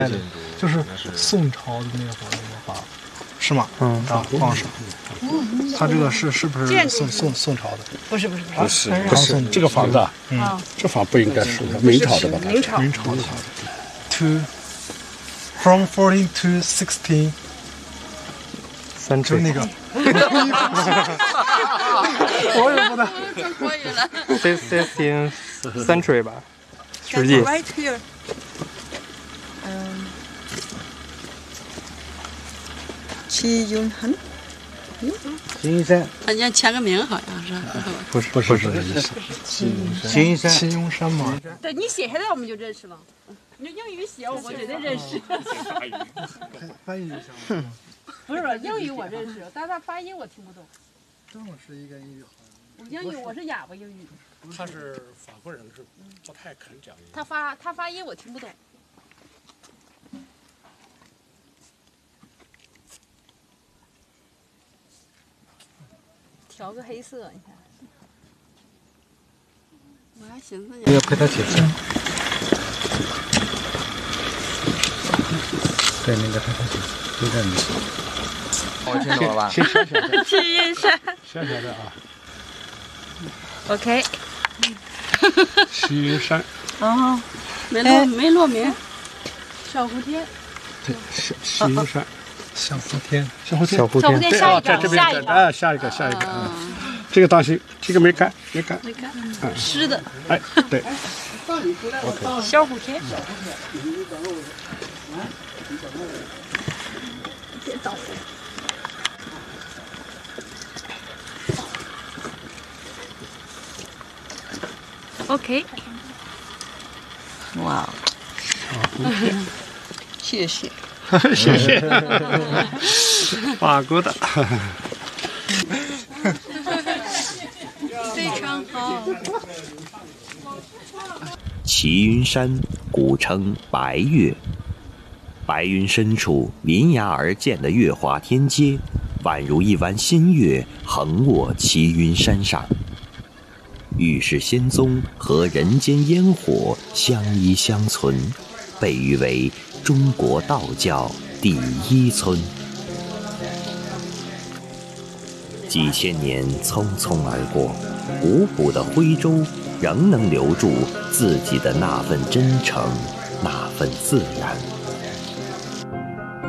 就是宋朝的那会儿把，是吗？放上。它这个是不是宋朝的？ 不是， 不是这个房子啊，这房不应该是明朝的吧？ 明朝的。From 14 to 16， 三锤就那个。我也不能。 国语了。 16 century 吧，世纪。 Right here。齐云恒。 齐云山， 人家签个名好像是。 不是这意思。 齐云山， 齐云山吗？ 对你写下来我们就认识了。你英语写我绝对认识。 翻译一下。 不是英语我认识，但是他发音我听不懂。 郑老师应该英语好。 英语我是哑巴英语。 他是法国人，是不太肯讲英语。 他发音我听不懂。调个黑色，你看。我还寻思你要陪他写字。对，那个陪他写字，就在你。 我听懂了吧？ 先小小的， 齐云山。 小小的啊。 OK。 齐云山。 哦，没落名。小蝴蝶。 对，齐云山。 小蝴蝶， 小蝴蝶， 对啊，在这边下一个，这个当心，这个没干， 湿的。 哎，对。 小蝴蝶。别倒。OK。哇。谢谢。 谢谢。法国的。 非常好。 齐云山古称白岳，白云深处临崖而建的月华天阶，宛如一弯新月横卧齐云山上。玉氏仙踪和人间烟火相依相存，被誉为中国道教第一村。几千年匆匆而过，古朴的徽州仍能留住自己的那份真诚，那份自然。